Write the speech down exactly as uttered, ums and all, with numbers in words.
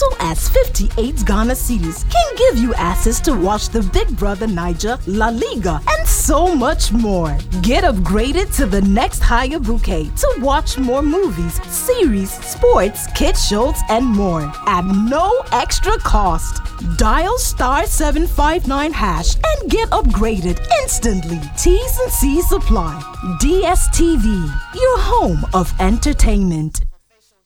little as fifty-eight Ghana cedis can give you access to watch the Big Brother Niger, La Liga, and so much more. Get upgraded to the next higher bouquet to watch more movies, series, sports, kids shows, and more at no extra cost. Dial star seven five nine hash and get upgraded instantly. T's and C's apply. D S T V, your home of entertainment.